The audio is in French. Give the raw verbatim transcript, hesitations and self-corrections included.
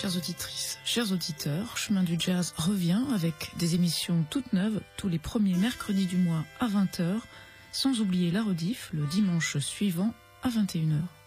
chères auditrices, chers auditeurs, Chemin du Jazz revient avec des émissions toutes neuves tous les premiers mercredis du mois à vingt heures, sans oublier la rediff le dimanche suivant à vingt et une heures.